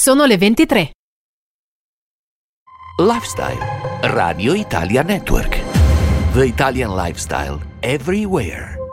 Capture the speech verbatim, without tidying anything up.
Sono le ventitré. Lifestyle. Radio Italia Network. The Italian Lifestyle. Everywhere.